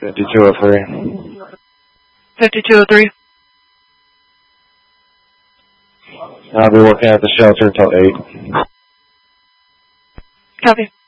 5203. 5203. I'll be working at the shelter until 8. Copy.